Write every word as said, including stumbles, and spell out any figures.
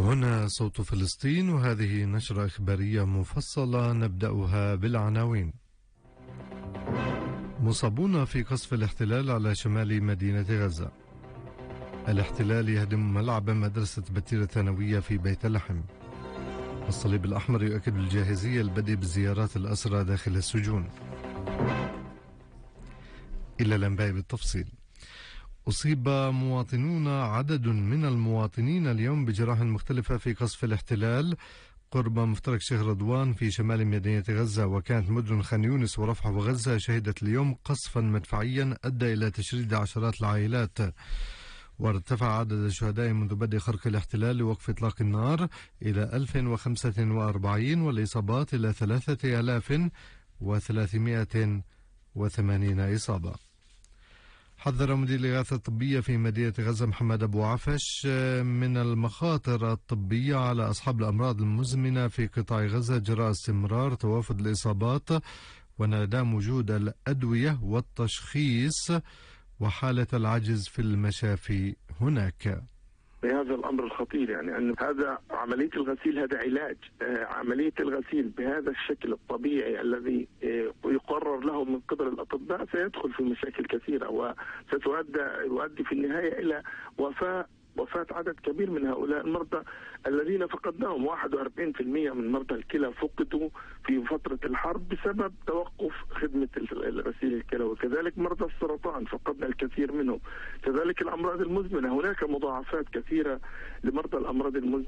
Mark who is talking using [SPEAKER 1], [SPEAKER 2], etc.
[SPEAKER 1] هنا صوت فلسطين، وهذه نشرة إخبارية مفصلة نبدأها بالعناوين. مصابون في قصف الاحتلال على شمال مدينة غزة. الاحتلال يهدم ملعب مدرسة بتيرة الثانوية في بيت لحم. الصليب الأحمر يؤكد الجاهزية للبدء بزيارات الأسرى داخل السجون. إلى الأنباء بالتفصيل. أصيب مواطنون عدد من المواطنين اليوم بجراح مختلفة في قصف الاحتلال قرب مفترق شيخ رضوان في شمال مدينة غزة. وكانت مدن خان يونس ورفح وغزة شهدت اليوم قصفا مدفعيا أدى إلى تشريد عشرات العائلات، وارتفع عدد الشهداء منذ بدء خرق الاحتلال لوقف إطلاق النار إلى ألف وخمسة وأربعين، والإصابات إلى ثلاثة آلاف وثلاثمائة وثمانين إصابة. حذر مدير الإغاثة الطبية في مدينة غزة محمد أبو عفش من المخاطر الطبية على أصحاب الأمراض المزمنة في قطاع غزة جراء استمرار توافد الإصابات وانعدام وجود الأدوية والتشخيص وحالة العجز في المشافي هناك.
[SPEAKER 2] بهذا الأمر الخطير، يعني أن هذا عملية الغسيل هذا علاج. آه عملية الغسيل بهذا الشكل الطبيعي الذي آه يقرر له من قبل الأطباء سيدخل في مشاكل كثيرة وستؤدي في النهاية إلى وفاة وفاة عدد كبير من هؤلاء المرضى الذين فقدناهم. واحد وأربعين بالمئة من مرضى الكلى فقدوا في فترة الحرب بسبب توقف خدمة الغسيل الكلوي. كذلك مرضى السرطان فقدنا الكثير منهم. كذلك الأمراض المزمنة، هناك مضاعفات كثيرة لمرضى الأمراض المزمنة.